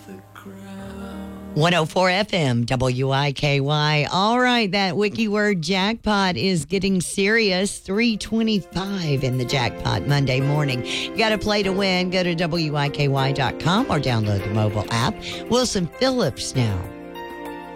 104 FM, WIKY. All right, that wiki word jackpot is getting serious. 325 in the jackpot Monday morning. You got to play to win. Go to WIKY.com or download the mobile app. Wilson Phillips now